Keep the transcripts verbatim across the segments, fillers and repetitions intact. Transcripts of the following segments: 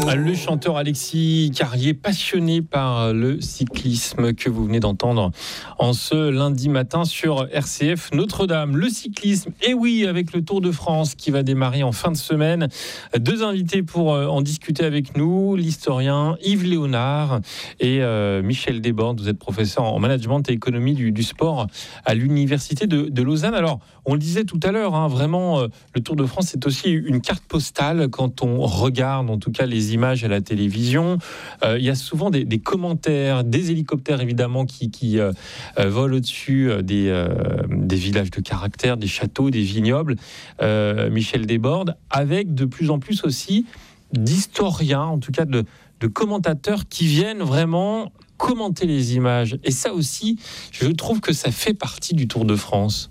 Le chanteur Alexis Carrier, passionné par le cyclisme, que vous venez d'entendre en ce lundi matin sur R C F Notre-Dame. Le cyclisme, et oui, avec le Tour de France qui va démarrer en fin de semaine. Deux invités pour en discuter avec nous, l'historien Yves Léonard et euh, Michel Desbordes. Vous êtes professeur en management et économie du, du sport à l'université de, de Lausanne. Alors, on le disait tout à l'heure, hein, vraiment, euh, le Tour de France, c'est aussi une carte postale quand on regarde, en tout cas, les images à la télévision. Euh, il y a souvent des, des commentaires, des hélicoptères, évidemment, qui, qui euh, euh, volent au-dessus des, euh, des villages de caractère, des châteaux, des vignobles. Euh, Michel Desbordes, avec de plus en plus aussi d'historiens, en tout cas de, de commentateurs qui viennent vraiment commenter les images. Et ça aussi, je trouve que ça fait partie du Tour de France.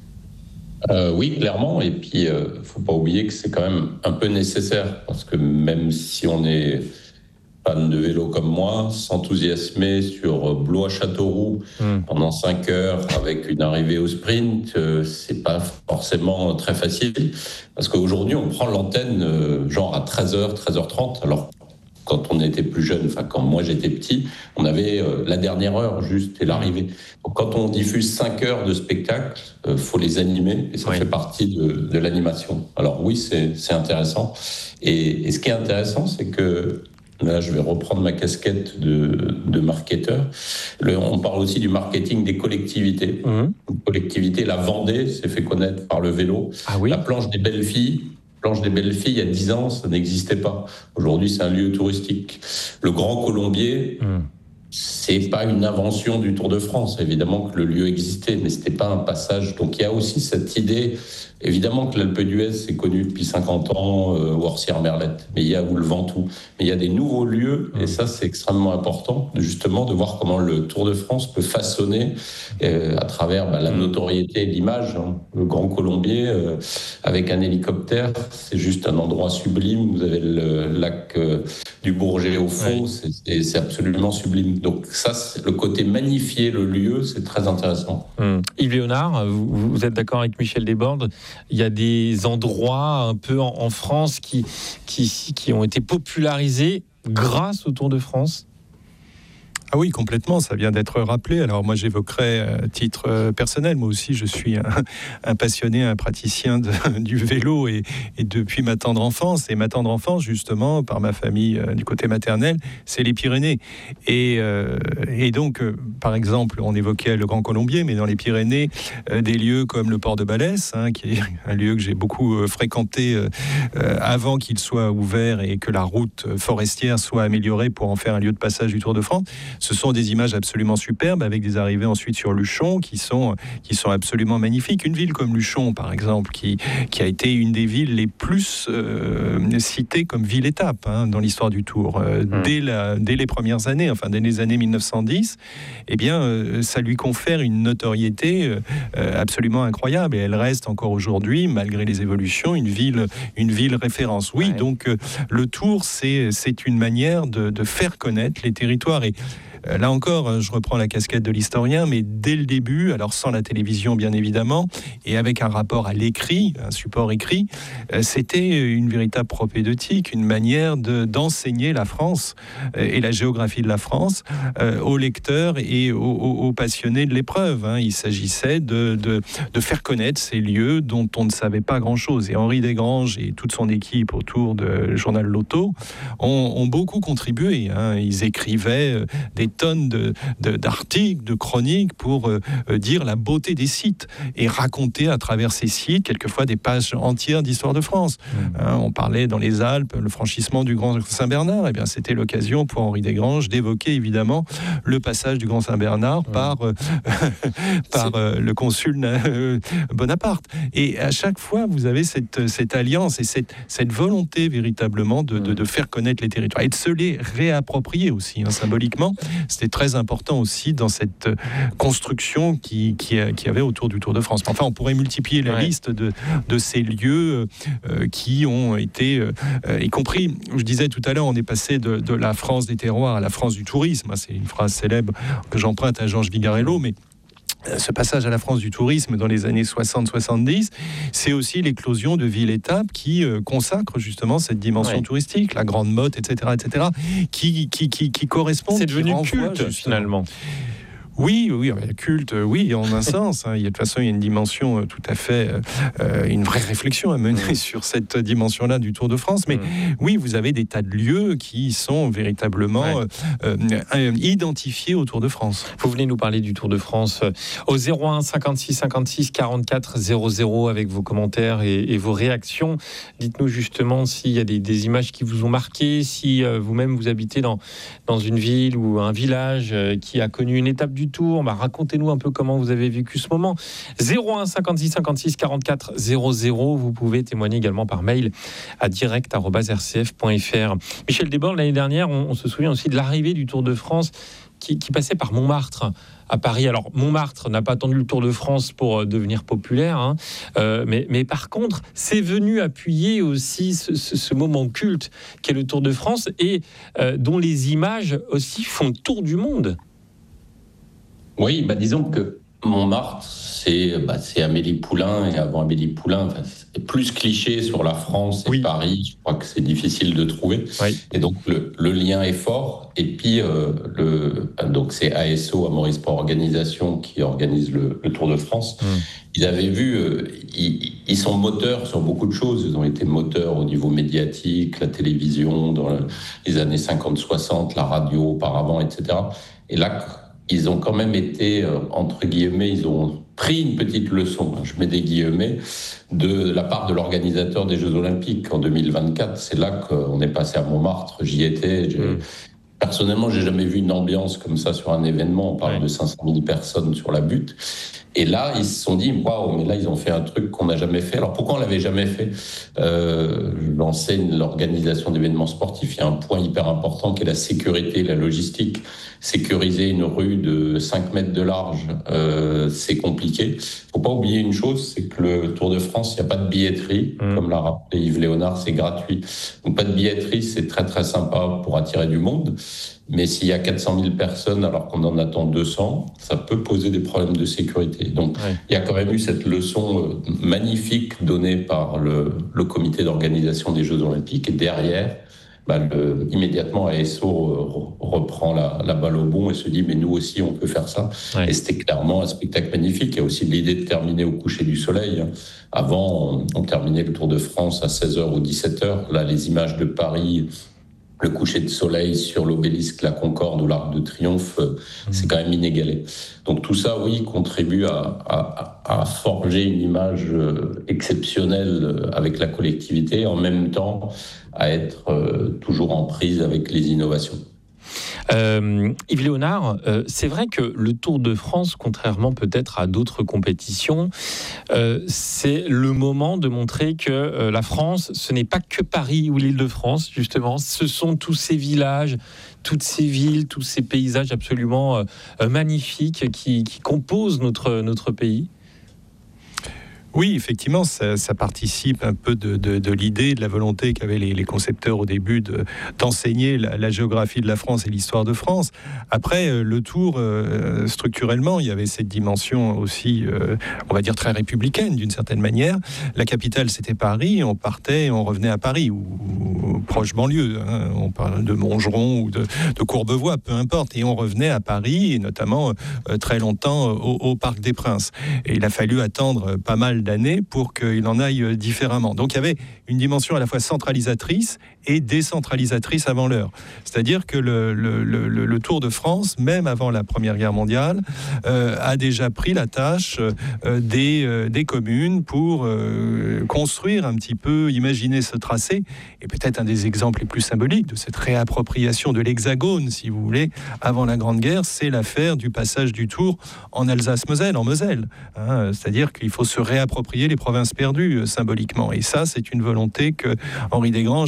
Euh, oui, clairement. Et puis, il euh, ne faut pas oublier que c'est quand même un peu nécessaire. Parce que même si on est fan de vélo comme moi, s'enthousiasmer sur Blois-Châteauroux mmh. pendant cinq heures avec une arrivée au sprint, euh, ce n'est pas forcément très facile. Parce qu'aujourd'hui, on prend l'antenne euh, genre à treize heures, treize heures trente. Alors, quand on était plus jeune, enfin quand moi j'étais petit, on avait euh, la dernière heure juste et l'arrivée. Donc, quand on diffuse cinq heures de spectacle, il euh, faut les animer et ça oui. fait partie de, de l'animation. Alors oui, c'est, c'est intéressant. Et, et ce qui est intéressant, c'est que là, je vais reprendre ma casquette de, de marketeur. Le, on parle aussi du marketing des collectivités. Mmh. Une collectivité, la Vendée, s'est fait connaître par le vélo. Ah oui. La planche des belles filles. Planche des Belles Filles, il y a dix ans, ça n'existait pas. Aujourd'hui, c'est un lieu touristique. Le Grand Colombier, mmh. c'est pas une invention du Tour de France. Évidemment que le lieu existait, mais c'était pas un passage. Donc, il y a aussi cette idée. Évidemment que l'Alpe d'Huez, c'est connu depuis cinquante ans, euh, ou Orsières-Merlette, mais il y a ou le Ventoux. Mais il y a des nouveaux lieux, et ça, c'est extrêmement important, justement, de voir comment le Tour de France peut façonner, euh, à travers bah, la notoriété et l'image. Hein. Le Grand Colombier, euh, avec un hélicoptère, c'est juste un endroit sublime. Vous avez le lac euh, du Bourget au fond, oui. c'est, c'est, c'est absolument sublime. Donc ça, c'est le côté magnifier le lieu, c'est très intéressant. Hum. Yves Léonard, vous, vous êtes d'accord avec Michel Desbordes? Il y a des endroits un peu en, en France qui, qui, qui ont été popularisés grâce au Tour de France. Ah oui, complètement, ça vient d'être rappelé. Alors moi, j'évoquerai à titre euh, personnel, moi aussi, je suis un, un passionné, un praticien de, du vélo et, et depuis ma tendre enfance. Et ma tendre enfance, justement, par ma famille euh, du côté maternel, c'est les Pyrénées. Et, euh, et donc, euh, par exemple, on évoquait le Grand Colombier, mais dans les Pyrénées, euh, des lieux comme le port de Balès, hein, qui est un lieu que j'ai beaucoup euh, fréquenté euh, euh, avant qu'il soit ouvert et que la route forestière soit améliorée pour en faire un lieu de passage du Tour de France. Ce sont des images absolument superbes avec des arrivées ensuite sur Luchon qui sont, qui sont absolument magnifiques. Une ville comme Luchon, par exemple, qui, qui a été une des villes les plus euh, citées comme ville-étape hein, dans l'histoire du Tour. Euh, mmh. dès, la, dès les premières années, enfin dès les années mille neuf cent dix, eh bien, euh, ça lui confère une notoriété euh, absolument incroyable. Et elle reste encore aujourd'hui, malgré les évolutions, une ville, une ville référence. Oui, ouais. donc euh, le Tour, c'est, c'est une manière de, de faire connaître les territoires. Et là encore, je reprends la casquette de l'historien, mais dès le début, alors sans la télévision bien évidemment, et avec un rapport à l'écrit, un support écrit, c'était une véritable propédeutique, une manière de, d'enseigner la France et la géographie de la France euh, aux lecteurs et aux, aux passionnés de l'épreuve. Hein. Il s'agissait de, de, de faire connaître ces lieux dont on ne savait pas grand-chose. Et Henri Desgranges et toute son équipe autour du journal L'Auto ont, ont beaucoup contribué. Hein. Ils écrivaient des tonnes de, de, d'articles, de chroniques pour euh, dire la beauté des sites et raconter à travers ces sites quelquefois des pages entières d'histoire de France. Mmh. Hein, on parlait dans les Alpes, le franchissement du Grand Saint-Bernard, et eh bien c'était l'occasion pour Henri Desgranges d'évoquer évidemment le passage du Grand Saint-Bernard mmh. par, euh, par euh, le consul euh, Bonaparte. Et à chaque fois, vous avez cette, cette alliance et cette, cette volonté véritablement de, mmh. de, de faire connaître les territoires et de se les réapproprier aussi, hein, symboliquement. C'était très important aussi dans cette construction qui, qui, qui avait autour du Tour de France. Enfin, on pourrait multiplier la ouais. liste de, de ces lieux euh, qui ont été, euh, y compris, je disais tout à l'heure, on est passé de, de la France des terroirs à la France du tourisme. C'est une phrase célèbre que j'emprunte à Georges Vigarello, mais ce passage à la France du tourisme dans les années soixante soixante-dix, c'est aussi l'éclosion de villes-étapes qui euh, consacrent justement cette dimension ouais. touristique, la Grande Motte, et cetera, et cetera, qui, qui, qui, qui correspondent. C'est devenu culte, finalement. Oui, oui, culte, oui, en un sens. Hein. Il y a, de toute façon, il y a une dimension tout à fait, euh, une vraie réflexion à mener mmh. sur cette dimension-là du Tour de France. Mais mmh. oui, vous avez des tas de lieux qui sont véritablement ouais. euh, euh, identifiés au Tour de France. Vous venez nous parler du Tour de France au zéro un cinquante-six cinquante-six quarante-quatre zéro zéro avec vos commentaires et, et vos réactions. Dites-nous justement s'il y a des, des images qui vous ont marqué, si euh, vous-même vous habitez dans, dans une ville ou un village euh, qui a connu une étape du Tour. Bah, racontez-nous un peu comment vous avez vécu ce moment. zéro un cinquante-six cinquante-six quarante-quatre zéro zéro. Vous pouvez témoigner également par mail à direct arobase r c f point f r. Michel Desbordes, l'année dernière, on, on se souvient aussi de l'arrivée du Tour de France qui, qui passait par Montmartre à Paris. Alors, Montmartre n'a pas attendu le Tour de France pour devenir populaire, hein, euh, mais, mais par contre, c'est venu appuyer aussi ce, ce, ce moment culte qu'est le Tour de France et euh, dont les images aussi font tour du monde. Oui, bah disons que Montmartre, c'est, bah, c'est Amélie Poulain, et avant Amélie Poulain, enfin, c'est plus cliché sur la France et oui. Paris, je crois que c'est difficile de trouver. Oui. Et donc, le, le lien est fort. Et puis, euh, le, donc c'est A S O, Amaury Sport Organisation, qui organise le, le Tour de France. Mmh. Ils avaient vu, euh, ils, ils sont moteurs sur beaucoup de choses. Ils ont été moteurs au niveau médiatique, la télévision, dans les années cinquante soixante, la radio auparavant, et cetera. Et là, ils ont quand même été, euh, entre guillemets, ils ont pris une petite leçon, je mets des guillemets, de la part de l'organisateur des Jeux Olympiques en deux mille vingt-quatre. C'est là qu'on est passé à Montmartre, j'y étais. J'ai... Mmh. Personnellement, j'ai jamais vu une ambiance comme ça sur un événement. On parle ouais. de cinq cent mille personnes sur la butte. Et là, ils se sont dit, waouh, mais là, ils ont fait un truc qu'on n'a jamais fait. Alors, pourquoi on l'avait jamais fait ? euh, J'enseigne l'organisation d'événements sportifs. Il y a un point hyper important qui est la sécurité, la logistique. Sécuriser une rue de cinq mètres de large, euh, c'est compliqué. Il ne faut pas oublier une chose, c'est que le Tour de France, il n'y a pas de billetterie. Mmh. Comme l'a rappelé Yves Léonard, c'est gratuit. Donc, pas de billetterie, c'est très, très sympa pour attirer du monde. Mais s'il y a quatre cent mille personnes alors qu'on en attend deux cents, ça peut poser des problèmes de sécurité. Donc, ouais. il y a quand même eu cette leçon magnifique donnée par le, le comité d'organisation des Jeux Olympiques. Et derrière, bah, le, immédiatement, A S O reprend la, la balle au bon et se dit « mais nous aussi, on peut faire ça ouais. ». Et c'était clairement un spectacle magnifique. Il y a aussi l'idée de terminer au coucher du soleil. Avant, on, on terminait le Tour de France à seize heures ou dix-sept heures. Là, les images de Paris... Le coucher de soleil sur l'obélisque, la Concorde ou l'Arc de Triomphe, mmh. c'est quand même inégalé. Donc tout ça, oui, contribue à, à, à forger une image exceptionnelle avec la collectivité, et en même temps à être euh, toujours en prise avec les innovations. Euh, Yves Léonard, euh, c'est vrai que le Tour de France, contrairement peut-être à d'autres compétitions, euh, c'est le moment de montrer que euh, la France, ce n'est pas que Paris ou l'Île-de-France, justement, ce sont tous ces villages, toutes ces villes, tous ces paysages absolument euh, magnifiques qui, qui composent notre, notre pays. Oui, effectivement, ça, ça participe un peu de, de, de l'idée, de la volonté qu'avaient les, les concepteurs au début de, d'enseigner la, la géographie de la France et l'histoire de France. Après, le Tour, euh, structurellement, il y avait cette dimension aussi, euh, on va dire, très républicaine d'une certaine manière. La capitale, c'était Paris, on partait, on revenait à Paris, ou, ou proche banlieue, hein, on parle de Montgeron ou de, de Courbevoie, peu importe, et on revenait à Paris, et notamment euh, très longtemps au, au Parc des Princes. Et il a fallu attendre pas mal d'années pour qu'il en aille différemment. Donc il y avait une dimension à la fois centralisatrice et décentralisatrice avant l'heure. C'est-à-dire que le, le, le, le Tour de France, même avant la Première Guerre mondiale, euh, a déjà pris la tâche euh, des, euh, des communes pour euh, construire un petit peu, imaginer ce tracé. Et peut-être un des exemples les plus symboliques de cette réappropriation de l'Hexagone, si vous voulez, avant la Grande Guerre, c'est l'affaire du passage du Tour en Alsace-Moselle, en Moselle. Hein, c'est-à-dire qu'il faut se réapproprier les provinces perdues, euh, symboliquement. Et ça, c'est une volonté que Henri Desgranges a eue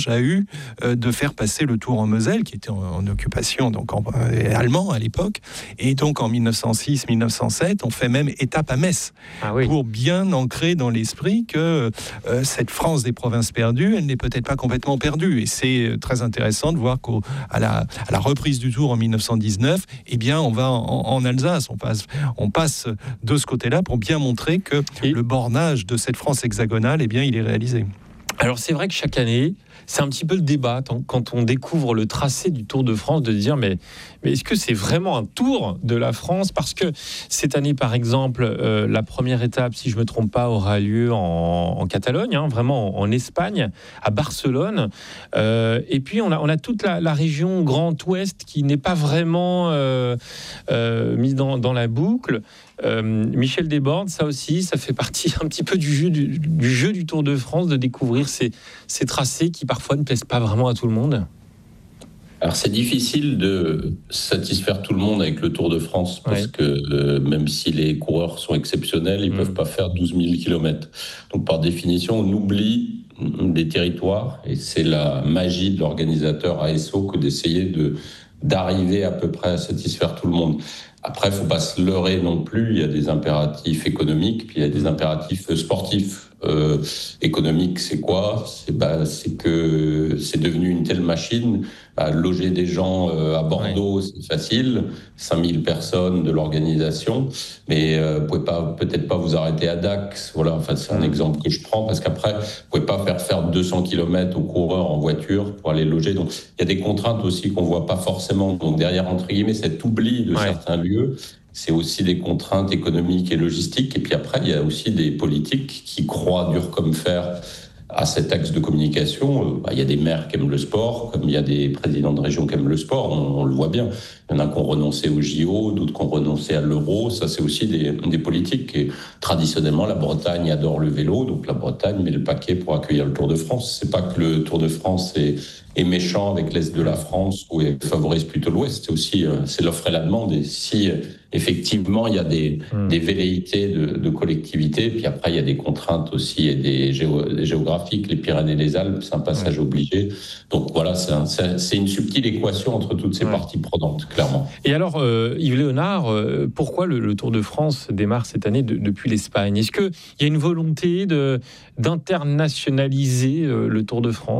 euh, de faire passer le Tour en Moselle, qui était en, en occupation donc en, euh, allemand à l'époque. Et donc en mille neuf cent six mille neuf cent sept, on fait même étape à Metz, ah oui. pour bien ancrer dans l'esprit que euh, cette France des provinces perdues, elle n'est peut-être pas complètement perdue. Et c'est très intéressant de voir qu'à la, à la reprise du Tour en mille neuf cent dix-neuf, eh bien, on va en, en Alsace, on passe, on passe de ce côté-là pour bien montrer que et le bornage de cette France hexagonale, eh bien, il est réalisé. Alors c'est vrai que chaque année, c'est un petit peu le débat quand on découvre le tracé du Tour de France, de dire mais, mais est-ce que c'est vraiment un tour de la France? Parce que cette année, par exemple, euh, la première étape, si je ne me trompe pas, aura lieu en, en Catalogne, hein, vraiment en, en Espagne, à Barcelone. Euh, et puis on a, on a toute la, la région Grand Ouest qui n'est pas vraiment euh, euh, mise dans, dans la boucle. Euh, Michel Desbordes, ça aussi, ça fait partie un petit peu du jeu du, du, jeu du Tour de France, de découvrir ces, ces tracés qui parfois ne plaisent pas vraiment à tout le monde. Alors c'est difficile de satisfaire tout le monde avec le Tour de France parce ouais. que euh, même si les coureurs sont exceptionnels, ils ne mmh. peuvent pas faire douze mille kilomètres. Donc par définition, on oublie des territoires et c'est la magie de l'organisateur A S O que d'essayer de, d'arriver à peu près à satisfaire tout le monde. Après, il ne faut pas se leurrer non plus, il y a des impératifs économiques, puis il y a des impératifs sportifs. Euh, économique, c'est quoi? C'est, bah, c'est que c'est devenu une telle machine. Bah, loger des gens euh, à Bordeaux, ouais. c'est facile, cinq mille personnes de l'organisation, mais euh, vous pouvez pas, peut-être pas vous arrêter à Dax. Voilà, enfin, c'est un exemple que je prends, parce qu'après, vous pouvez pas faire faire deux cents kilomètres aux coureurs en voiture pour aller loger. Donc, il y a des contraintes aussi qu'on voit pas forcément. Donc, derrière, entre guillemets, cet oubli de ouais. certains lieux, c'est aussi des contraintes économiques et logistiques. Et puis après, il y a aussi des politiques qui croient dur comme fer à cet axe de communication. Bah, il y a des maires qui aiment le sport, comme il y a des présidents de région qui aiment le sport, on, on le voit bien. Il y en a qui ont renoncé au J O, d'autres qui ont renoncé à l'Euro. Ça, c'est aussi des, des politiques. Et traditionnellement, la Bretagne adore le vélo, donc la Bretagne met le paquet pour accueillir le Tour de France. C'est pas que le Tour de France est, est méchant avec l'Est de la France ou favorise plutôt l'Ouest. C'est aussi c'est l'offre et la demande. Et si effectivement, il y a des, mmh. des velléités de, de collectivité, puis après, il y a des contraintes aussi et des, géo, des géographiques. Les Pyrénées et les Alpes, c'est un passage mmh. obligé. Donc voilà, c'est, un, c'est, c'est une subtile équation entre toutes ces ouais. parties prenantes, clairement. Et alors, euh, Yves Léonard, euh, pourquoi le, le Tour de France démarre cette année de, depuis l'Espagne? Est-ce qu'il y a une volonté de, d'internationaliser euh, le Tour de France ?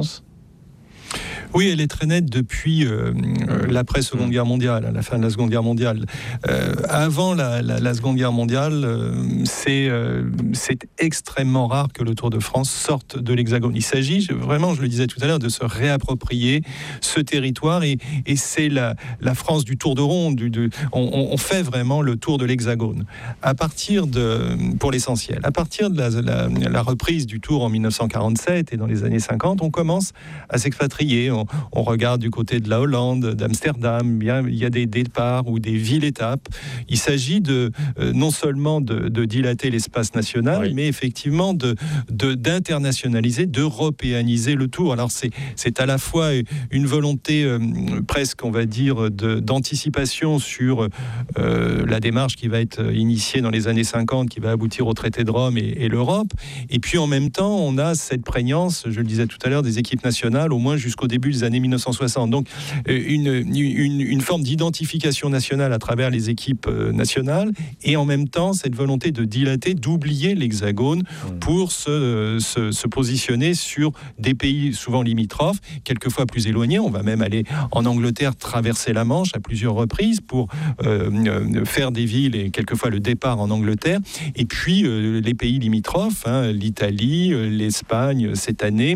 Oui, elle est très nette depuis euh, l'après-Seconde Guerre mondiale, à la fin de la Seconde Guerre mondiale. Euh, avant la, la, la Seconde Guerre mondiale, euh, c'est, euh, c'est extrêmement rare que le Tour de France sorte de l'Hexagone. Il s'agit vraiment, je le disais tout à l'heure, de se réapproprier ce territoire et, et c'est la, la France du Tour de Ronde. Du, de, on, on fait vraiment le tour de l'Hexagone. À partir de, pour l'essentiel, à partir de la, la, la reprise du Tour en dix-neuf cent quarante-sept et dans les années cinquante, on commence à s'expatrier. On, on regarde du côté de la Hollande, d'Amsterdam, bien, il y a des départs ou des villes-étapes. Il s'agit de, euh, non seulement de, de dilater l'espace national, oui. mais effectivement de, de, d'internationaliser, d'européaniser le Tour. Alors c'est, c'est à la fois une volonté euh, presque, on va dire, de, d'anticipation sur euh, la démarche qui va être initiée dans les années cinquante, qui va aboutir au traité de Rome et, et l'Europe. Et puis en même temps, on a cette prégnance, je le disais tout à l'heure, des équipes nationales, au moins jusqu'au début des années dix-neuf cent soixante. Donc une, une, une forme d'identification nationale à travers les équipes nationales et en même temps cette volonté de dilater, d'oublier l'Hexagone pour se, se, se positionner sur des pays souvent limitrophes, quelquefois plus éloignés. On va même aller en Angleterre traverser la Manche à plusieurs reprises pour euh, faire des villes et quelquefois le départ en Angleterre. Et puis euh, les pays limitrophes, hein, l'Italie, l'Espagne cette année,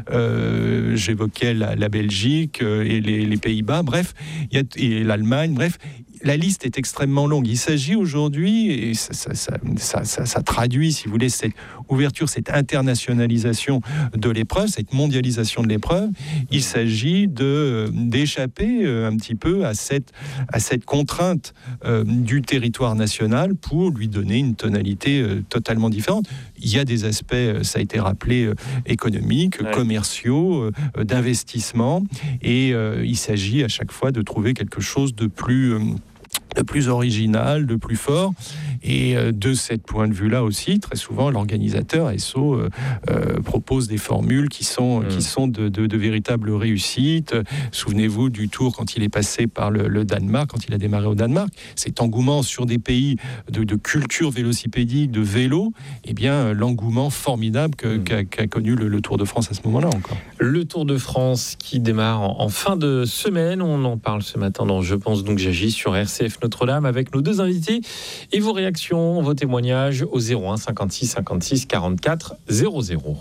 euh, j'évoquais la, la Belgique et les, les Pays-Bas, bref, il y a, et l'Allemagne, bref, la liste est extrêmement longue. Il s'agit aujourd'hui, et ça, ça, ça, ça, ça, ça traduit, si vous voulez, cette ouverture, cette internationalisation de l'épreuve, cette mondialisation de l'épreuve, il s'agit de, d'échapper un petit peu à cette, à cette contrainte euh, du territoire national pour lui donner une tonalité euh, totalement différente. Il y a des aspects, ça a été rappelé, euh, économiques, ouais. commerciaux, euh, d'investissement, et euh, il s'agit à chaque fois de trouver quelque chose de plus... Euh, de plus original, de plus fort. Et euh, de ce point de vue-là aussi, très souvent, l'organisateur S O euh, euh, propose des formules qui sont, mmh. qui sont de, de, de véritables réussites. Souvenez-vous du Tour quand il est passé par le, le Danemark, quand il a démarré au Danemark. Cet engouement sur des pays de, de culture vélocipédique, de vélo, eh bien, l'engouement formidable que, mmh. qu'a, qu'a connu le, le Tour de France à ce moment-là encore. Le Tour de France qui démarre en, en fin de semaine. On en parle ce matin dans Je pense donc j'agis sur R C F Notre-Dame avec nos deux invités et vos réactions, vos témoignages au zéro un cinquante-six cinquante-six quarante-quatre zéro zéro.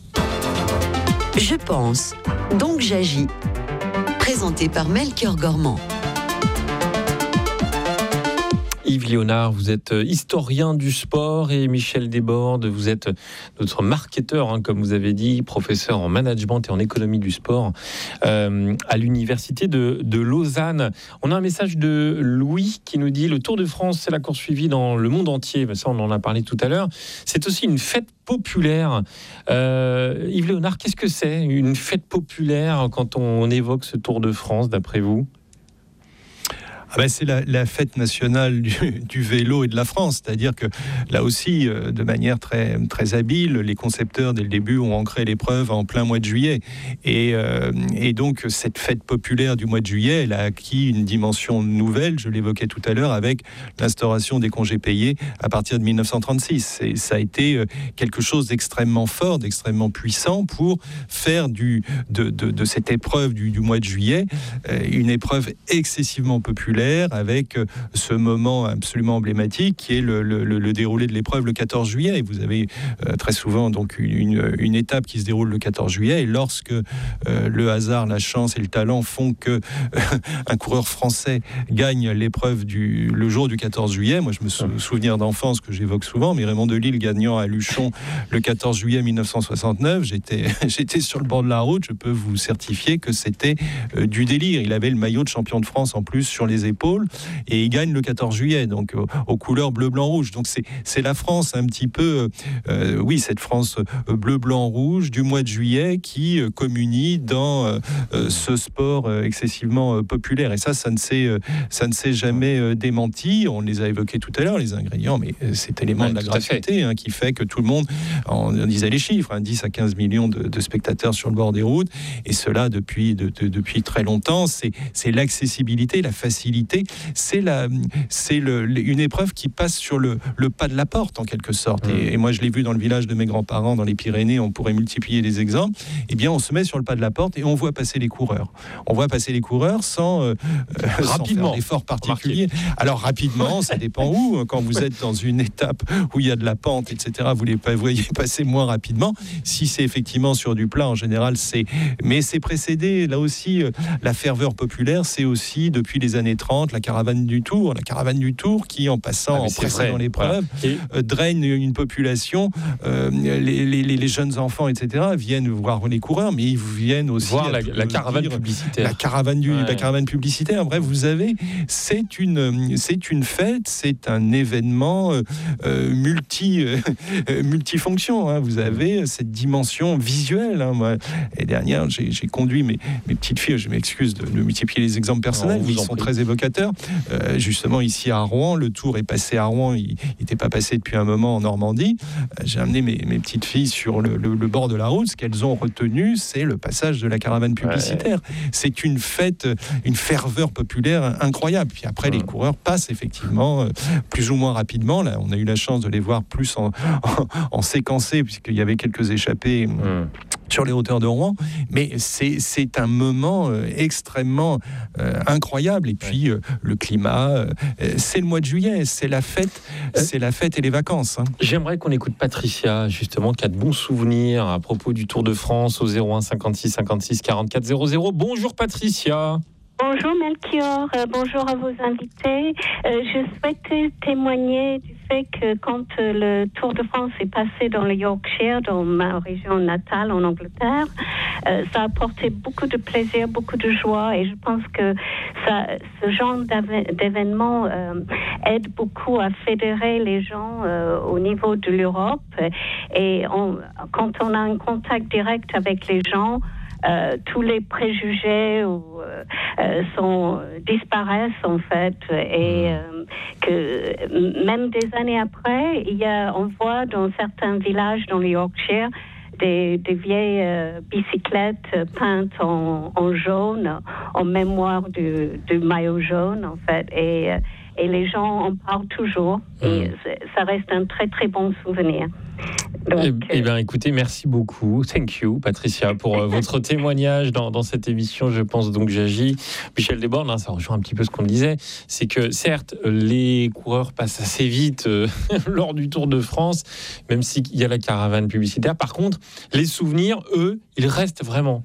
Je pense, donc j'agis. Présenté par Melchior Gormand. Yves Léonard, vous êtes historien du sport et Michel Desbordes, vous êtes notre marketeur, hein, comme vous avez dit, professeur en management et en économie du sport euh, à l'université de, de Lausanne. On a un message de Louis qui nous dit « Le Tour de France, c'est la course suivie dans le monde entier ». Ça, on en a parlé tout à l'heure. C'est aussi une fête populaire. Euh, Yves Léonard, qu'est-ce que c'est une fête populaire quand on évoque ce Tour de France, d'après vous ? Ah ben c'est la, la fête nationale du, du vélo et de la France, c'est-à-dire que là aussi, euh, de manière très, très habile, les concepteurs dès le début ont ancré l'épreuve en plein mois de juillet. Et, euh, et donc cette fête populaire du mois de juillet, elle a acquis une dimension nouvelle, je l'évoquais tout à l'heure, avec l'instauration des congés payés à partir de dix-neuf cent trente-six. Et ça a été quelque chose d'extrêmement fort, d'extrêmement puissant pour faire du, de, de, de cette épreuve du, du mois de juillet euh, une épreuve excessivement populaire, avec ce moment absolument emblématique qui est le, le, le déroulé de l'épreuve le quatorze juillet. Et vous avez euh, très souvent donc une, une, une étape qui se déroule le quatorze juillet, et lorsque euh, le hasard, la chance et le talent font que euh, un coureur français gagne l'épreuve du, le jour du quatorze juillet, moi je me sou- souvenir d'enfance que j'évoque souvent, mais Raymond Delille gagnant à Luchon le quatorze juillet mille neuf cent soixante-neuf, j'étais, j'étais sur le bord de la route, je peux vous certifier que c'était euh, du délire. Il avait le maillot de champion de France en plus sur les épaules, et il gagne le quatorze juillet, donc euh, aux couleurs bleu, blanc, rouge. Donc c'est, c'est la France un petit peu, euh, oui, cette France euh, bleu, blanc, rouge du mois de juillet qui euh, communie dans euh, euh, ce sport euh, excessivement euh, populaire. Et ça, ça ne s'est, euh, ça ne s'est jamais euh, démenti. On les a évoqués tout à l'heure, les ingrédients, mais euh, cet élément ouais, de la gratuité hein, qui fait que tout le monde, on, on disait les chiffres, hein, dix à quinze millions de, de spectateurs sur le bord des routes, et cela depuis, de, de, depuis très longtemps. C'est, c'est l'accessibilité, la facilité. C'est, la, c'est le, une épreuve qui passe sur le, le pas de la porte, en quelque sorte. Mmh. Et, et moi, je l'ai vu dans le village de mes grands-parents, dans les Pyrénées, on pourrait multiplier les exemples. Eh bien, on se met sur le pas de la porte et on voit passer les coureurs. On voit passer les coureurs sans, euh, rapidement, sans faire d'efforts particuliers. Remarquez. Alors, rapidement, ça dépend où. Quand vous êtes dans une étape où il y a de la pente, et cetera, vous les voyez passer moins rapidement. Si c'est effectivement sur du plat, en général, c'est... Mais c'est précédé, là aussi, la ferveur populaire, c'est aussi, depuis les années trente, la caravane du Tour, la caravane du Tour qui, en passant, ah, en précédant l'épreuve, voilà. euh, draine une population. Euh, les, les, les jeunes enfants, et cetera, viennent voir les coureurs, mais ils viennent aussi voir la, la caravane dire, publicitaire. La caravane du, ouais. la caravane publicitaire. Bref, vous avez, c'est une, c'est une fête, c'est un événement euh, multi, euh, multifonction. Hein. Vous avez cette dimension visuelle. Hein. Moi, l'année dernière, j'ai, j'ai conduit mes, mes petites filles. Je m'excuse de, de multiplier les exemples personnels, mais ils sont prie. très évocateurs. Euh, justement, ici à Rouen, le Tour est passé à Rouen. Il n'était pas passé depuis un moment en Normandie. Euh, j'ai amené mes, mes petites filles sur le, le, le bord de la route. Ce qu'elles ont retenu, c'est le passage de la caravane publicitaire. Ouais. C'est une fête, une ferveur populaire incroyable. Puis après, mmh. les coureurs passent effectivement euh, plus ou moins rapidement. Là, on a eu la chance de les voir plus en, en, en séquencé, puisqu'il y avait quelques échappées. Mmh. sur les hauteurs de Rouen, mais c'est, c'est un moment euh, extrêmement euh, incroyable. Et puis, euh, le climat, euh, c'est le mois de juillet, c'est la fête, euh, c'est la fête et les vacances. Hein. J'aimerais qu'on écoute Patricia, justement, qui a de bons souvenirs à propos du Tour de France au zéro un cinquante-six cinquante-six quarante-quatre zéro zéro. Bonjour Patricia. Bonjour Melchior, euh, bonjour à vos invités. Euh, je souhaitais témoigner du fait que quand euh, le Tour de France est passé dans le Yorkshire, dans ma région natale en Angleterre, euh, ça a apporté beaucoup de plaisir, beaucoup de joie, et je pense que ça, ce genre d'événement euh, aide beaucoup à fédérer les gens euh, au niveau de l'Europe. Et on, quand on a un contact direct avec les gens, euh, tous les préjugés ou, euh, sont, disparaissent en fait, et euh, que même des années après, il y a, on voit dans certains villages dans le Yorkshire des, des vieilles euh, bicyclettes peintes en, en jaune, en mémoire du, du maillot jaune en fait, et, et les gens en parlent toujours, et mmh. ça reste un très très bon souvenir. Donc, eh, eh bien, écoutez, merci beaucoup. Thank you, Patricia, pour euh, votre témoignage dans, dans cette émission. Je pense donc j'agis. Michel Desbordes, hein, ça rejoint un petit peu ce qu'on disait. C'est que, certes, les coureurs passent assez vite euh, lors du Tour de France, même s'il y a la caravane publicitaire. Par contre, les souvenirs, eux, ils restent vraiment.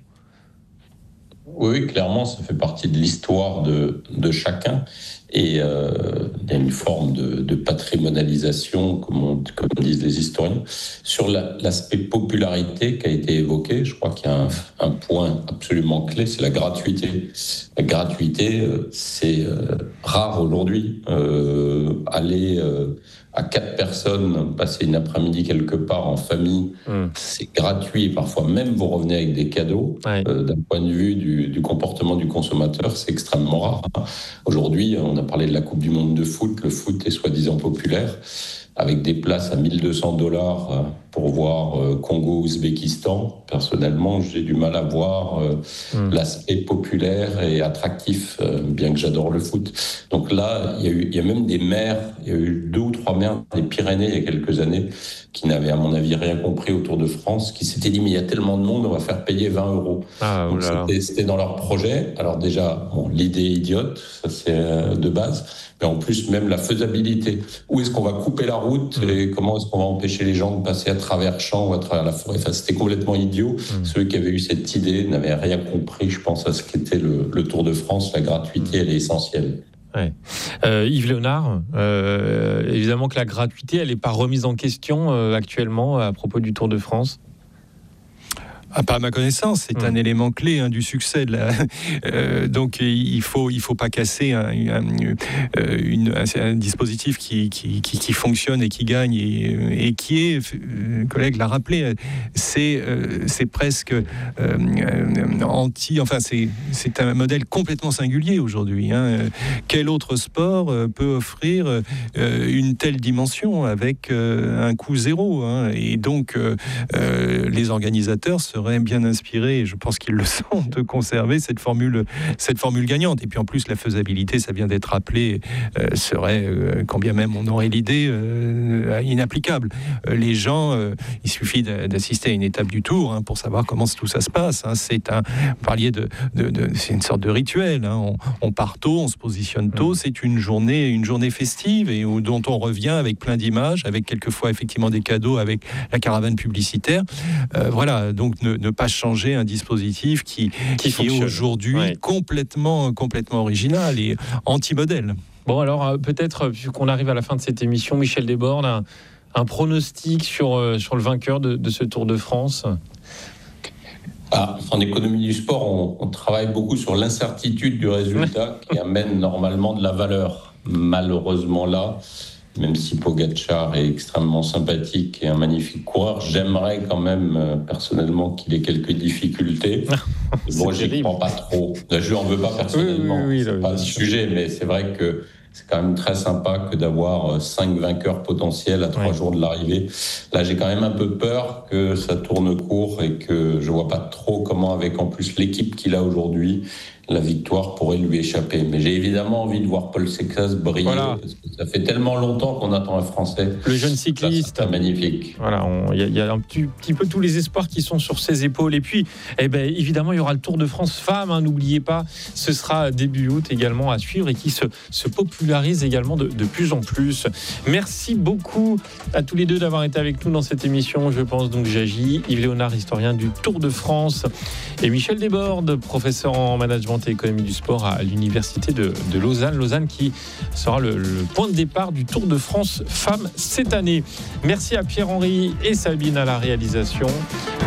Oui, clairement, ça fait partie de l'histoire de, de chacun. Et euh, il y a une forme de, de patrimonialisation, comme, on, comme disent les historiens. Sur la, l'aspect popularité qui a été évoqué, je crois qu'il y a un, un point absolument clé, c'est la gratuité. La gratuité, c'est euh, rare aujourd'hui. Euh, aller euh, à quatre personnes, passer une après-midi quelque part en famille, mmh. c'est gratuit. Parfois même, vous revenez avec des cadeaux. Ouais. Euh, d'un point de vue du, du comportement du consommateur, c'est extrêmement rare. Aujourd'hui, on a parlé de la Coupe du Monde de foot. Le foot est soi-disant populaire, avec des places à mille deux cents dollars pour voir Congo-Ouzbékistan. Personnellement, j'ai du mal à voir mmh. l'aspect populaire et attractif, bien que j'adore le foot. Donc là, il y a eu, il y a même des maires, il y a eu deux ou trois maires des Pyrénées il y a quelques années, qui n'avaient à mon avis rien compris au Tour de France, qui s'étaient dit mais il y a tellement de monde, on va faire payer vingt euros. Ah, donc c'était, c'était dans leur projet. Alors déjà, bon, l'idée est idiote, ça c'est de base, mais en plus même la faisabilité. Où est-ce qu'on va couper la route mmh. et comment est-ce qu'on va empêcher les gens de passer à travers champs ou à travers la forêt. Enfin, c'était complètement idiot. Mmh. Ceux qui avaient eu cette idée n'avaient rien compris, je pense, à ce qu'était le, le Tour de France. La gratuité, mmh. elle est essentielle. Ouais. Euh, Yves Léonard, euh, évidemment que la gratuité, elle n'est pas remise en question euh, actuellement à propos du Tour de France. Ah, pas à ma connaissance, c'est mmh. un élément clé hein, du succès. De la... euh, donc il faut il faut pas casser un, un, une, un, un dispositif qui, qui, qui, qui fonctionne et qui gagne et, et qui est, le collègue l'a rappelé, c'est euh, c'est presque euh, anti. Enfin c'est c'est un modèle complètement singulier aujourd'hui. Hein. Quel autre sport peut offrir euh, une telle dimension avec euh, un coût zéro hein. Et donc euh, euh, les organisateurs seraient bien inspiré, et je pense qu'ils le sont, de conserver cette formule, cette formule gagnante. Et puis en plus, la faisabilité, ça vient d'être rappelé, euh, serait, euh, quand bien même on aurait l'idée, euh, inapplicable. Euh, les gens, euh, il suffit d'assister à une étape du Tour hein, pour savoir comment tout ça se passe. Hein. C'est un, vous parliez de, de, de, c'est une sorte de rituel. Hein. On, on part tôt, on se positionne tôt. Mmh. C'est une journée, une journée festive et où, dont on revient avec plein d'images, avec quelquefois effectivement des cadeaux, avec la caravane publicitaire. Euh, voilà, donc ne, ne pas changer un dispositif qui, qui, qui est aujourd'hui ouais. complètement, complètement original et anti-modèle. Bon, alors peut-être, vu qu'on arrive à la fin de cette émission, Michel Desbordes, un, un pronostic sur, sur le vainqueur de, de ce Tour de France. Ah, en économie du sport, on, on travaille beaucoup sur l'incertitude du résultat qui amène normalement de la valeur. Malheureusement là, même si Pogačar est extrêmement sympathique et un magnifique coureur, j'aimerais quand même euh, personnellement qu'il ait quelques difficultés. Bon, j'y crois pas trop. Là, je lui en veux pas personnellement, oui, oui, oui, c'est là, pas le sujet, mais c'est vrai que c'est quand même très sympa que d'avoir cinq vainqueurs potentiels à trois ouais. jours de l'arrivée. Là, j'ai quand même un peu peur que ça tourne court et que je vois pas trop comment, avec en plus l'équipe qu'il a aujourd'hui, la victoire pourrait lui échapper. Mais j'ai évidemment envie de voir Paul Secas briller, voilà. parce que ça fait tellement longtemps qu'on attend un Français. Le jeune cycliste. C'est magnifique. Voilà, il y, y a un petit, petit peu tous les espoirs qui sont sur ses épaules. Et puis, eh ben, évidemment, il y aura le Tour de France femmes, hein, n'oubliez pas. Ce sera début août également à suivre et qui se, se popularise également de, de plus en plus. Merci beaucoup à tous les deux d'avoir été avec nous dans cette émission. Je pense donc j'agis. Yves Léonard, historien du Tour de France, et Michel Desbordes, professeur en management et économie du sport à l'université de, de Lausanne. Lausanne qui sera le, le point de départ du Tour de France femmes cette année. Merci à Pierre-Henri et Sabine à la réalisation.